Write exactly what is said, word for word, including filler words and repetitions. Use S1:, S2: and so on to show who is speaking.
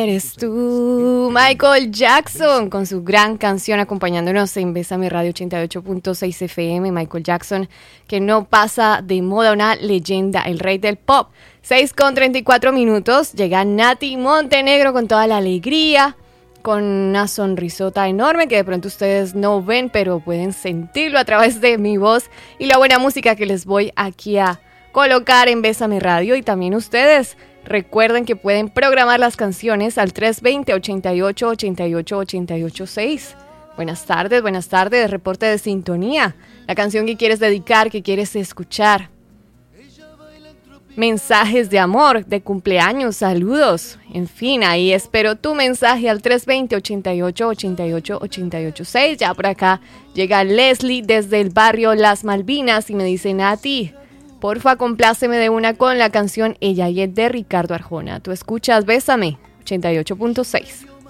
S1: Eres tú, Michael Jackson, con su gran canción acompañándonos en Bésame Radio ochenta y ocho punto seis F M. Michael Jackson, que no pasa de moda, una leyenda, el rey del pop. seis con treinta y cuatro minutos, llega Nati Montenegro con toda la alegría, con una sonrisota enorme que de pronto ustedes no ven, pero pueden sentirlo a través de mi voz y la buena música que les voy aquí a colocar en Bésame Radio. Y también ustedes recuerden que pueden programar las canciones al tres dos cero, ochenta y ocho, ochenta y ocho, ochenta y ocho seis. Buenas tardes, buenas tardes, reporte de sintonía. La canción que quieres dedicar, que quieres escuchar. Mensajes de amor, de cumpleaños, saludos. En fin, ahí espero tu mensaje al tres dos cero, ochenta y ocho, ochenta y ocho, ochenta y ocho seis. Ya por acá llega Leslie desde el barrio Las Malvinas y me dice: Nati, porfa, compláceme de una con la canción Ella y es de Ricardo Arjona. Tú escuchas Bésame ochenta y ocho punto seis.